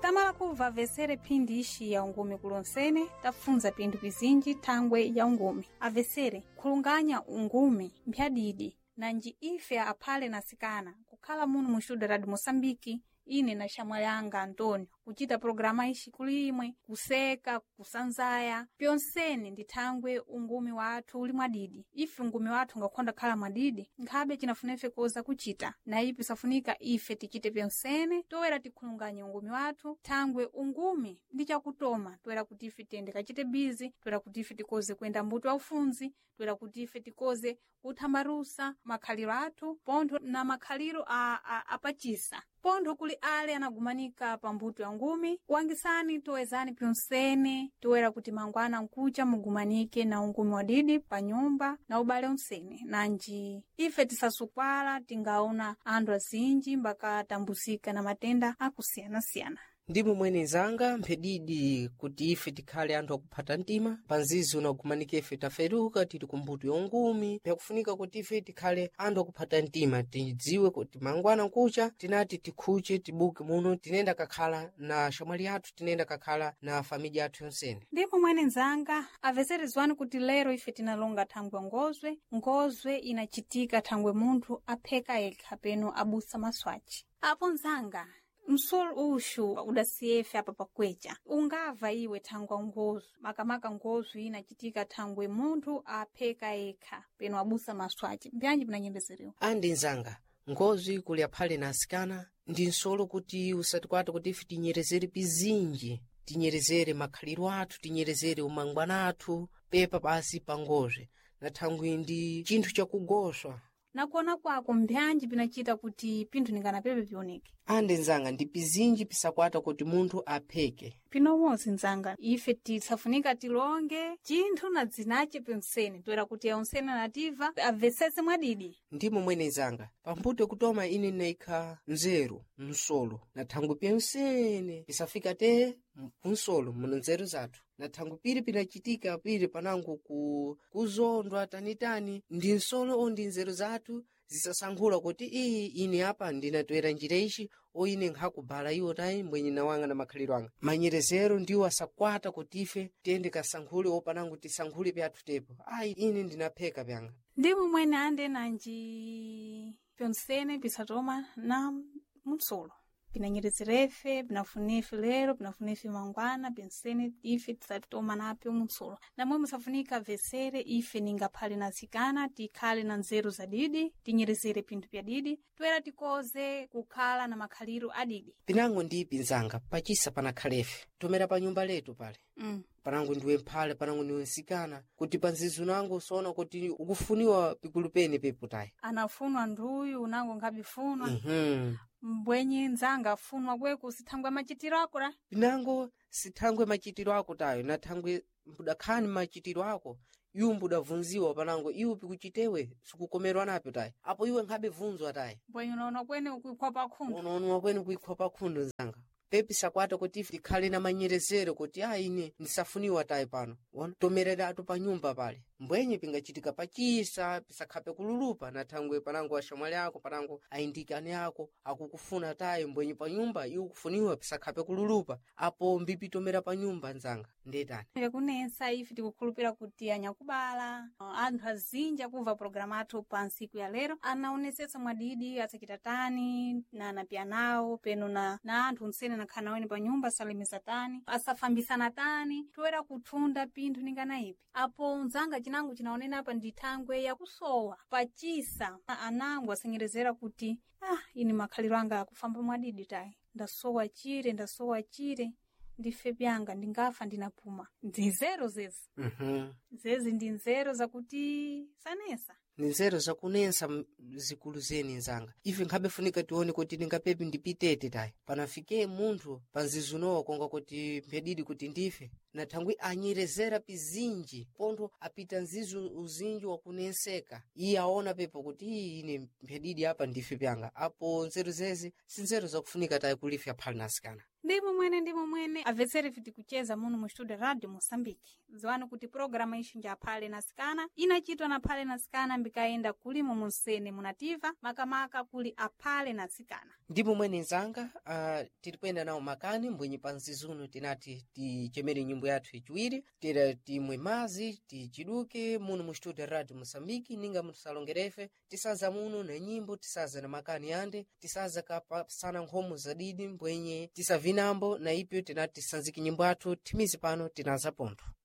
tamala kuva avesere phindi ixi ya ungumi kulonsene tafunza pindu pizinji thangwe ya ungumi avesere khulunganya ungumi mphyadidi nanji ife aphale nasikana kukhala muno mu Estúdio Rádio Moçambique ine na xamwali anga Antônio kuchita programa ixi kulimwe kuseka kusanzaya pyonsene ndi thangwe ungumi wathu uli mwadidi ife ungumi wathu ngakhonda khala mwadidi nkhabe cinafunefe koza kuchita na ipi safunika ife tichite pyonsene towera tikhulunganye ungumi wathu thangwe ungumi ndi chakutoma toera kuti ife tiyende kachite bizi toera kuti ife tikoze kwenda mbuto wa ufunzi toera kuti ife tikoze kuthambarusa makhaliro athu pontho na makhaliro apachisa pontho kuli ale anagumanika pa mbuto ya ngumi wangisani towezani pyonsene towera kuti mangwana nkucha mugumanike na ungumi wadidi pa nyumba na ubale unsene nanji ife tisasukwala tingaona anthu azinji mbaka tambusika na matenda akusiyana-siyana. Ndimo mwenezanga mphedidi kuti ife tikhale anthu akuphata mtima panzizi unagumanike ife taferuka tili kumbuto yongumi pyakufunika kuti ife tikhale anthu akuphata mtima tidziwe kuti mangwana nkucha tinati tikhuche tibuke muno tinenda kakhala na xamwali athu tinenda kakhala na família athu yonsene. Ndipo mwenezanga aveserezwani kuti lero ife tinalonga thangwe ngozwe inachitika thangwe munthu apheka ekha peno abusa maswachi apo nzanga msolo uxu udasiyefe apa pakwecha ungava iwe thangwa ngozu makamaka ngozu inachitika thangwe munthu apheka ekha peno abusa maswachi mbyanji pinanyembezeriwa andi nzanga ngozu kuli aphale na asikana ndi nsolo kuti usatikwata kuti ife tinyerezere pizinji tinyerezere makhaliro athu tinyerezere umangwana athu pepa pasi pa ngozu na thangwe ndi chinthu chakugoswa nakuona kwako mbyanji pinachita kuti pinthu ninganapepe pioneke ande nzanga ndi pizinji pisakwata kuti munthu apheke pinowozi nzanga ife tisafunika tilonge chinthu na dzinace pyonsene toera kuti yonsene nativa avesese mwadidi ndimo mwene nzanga pambuto kutoma ine naikha nzeru msolo na thangwe pyonsene pisafika te unsolo muno nzeru zathu na thangwe pili pinachitika pili panango kuzondwa tanitani ndi nsolo ondi nzeru zathu zisasankhula kuti ine apa ndinatoera njira ishi ine nkhakubhala iwo tayi mbwenyina wanga na makhaliro anga manyerezero ndiwo asakwata kuti ife tiyende kasankhule opanango tisankhule pyathu tepo ine ndinapheka pyanga ndimo mwene ande nanji pyonsene pisatoma na msolo pinanyerezerefe pinafunife lero pinafunife mangwana pensene ife tisatoma napyo msolo namwe musafunika vesere ife ningaphale na sikana tikhale na nzeru zadidi tinyerezere pinthu pyadidi toera tikoze kukhala na makhaliro adidi pinango ndipi nzanga pachisa panakhalefe tomera pa nyumba letu pale panango ndiwe mphale panango ndiwe nsikana kuti panzizu nango usaona kuti ukufuniwa pikulupene pepo tayi anafunwa nduyu unango nkhabifunwa mbwenye nzanga afunwa kweku sithangwe machitiro ako ra pinango sithangwe machitiro ako tayo na thangwe mbudakhani machitiro ako iwe mbudavunziwa panango iwe pikuchitewe sikukomerwa napo tayi apo iwe nkhabe vunzwa tayi mbwenye unaona kwene ukuikhopa khundu unaona kwene ukuikhopa khundu nzanga pepi sakwata kuti ife tikhale na manyerezero kuti ine ndisafuniwa tayi pano tomerera atu pa nyumba pale mbwenye pingachitika pachisa pisakhape kululupa na thangwe panango axamwali ako panango ayindikane ako akukufuna tayi mbwenye pa nyumba iwe kufuniwa pisakhape kululupa apo mbipi tomera pa nyumba nzanga ndetani kunensa ife tikukhulupira kuti anyakubala anthu azinji akuva programa athu pa nsiku ya lero anaonesetsa mwadidi asachita tani na anapyanawo peno na anthu nsene nakhala weni pa nyumba asalemesa tani asafambisana tani toera kuthunda pinthu ningana ipi apo nzanga chinango chinaonena apa ndi thangwe yakusowa pachisa anango asanyerezera kuti ini makhaliro anga akufamba mwadidi tayi ndasowa chire ndife byanga ndingafa ndinapuma nzero zezi zezi ndi nzero zakuti sanesa ni nzero zakunensa zikulu zeni nzanga ife nkhabe funika tione kuti ningapepi ndipitete tayi panafike munthu panzizunowa konga kuti mphedidi kuti ndife na thangwi anyerezera pizinji pontho apita nzizo uzinji wakunenseka iye aona pepo kuti ine mphedidi apa ndife pyanga apo nzeru zezi sinzeru zakufunika tayi kulifya phali nasikana. Ndimo mwene avetsere viti kucheza muno mu studio Radio Mosambiki. Ziwani kuti programa ishinja aphale nasikana inachitwa na aphale nasikana mbikaenda kulimo munsene munativa makamaka kuli aphale nasikana. Ndipo mwene nzanga tilikwenda nawo makani mbwenye panzizuno tinati tichemere nyimbo yathu ichiwiri tira timwe mazi tichiduke muno mu studio Radio Mosambiki ninga mutisalongerefe tisaza muno na nyimbo tisaza na makani ande tisaza kapa sana nkhomo zadidi mbwenye tisavinambo na ipyo tinati tisanziki nyimbo athu timizi pano tinaza pontho.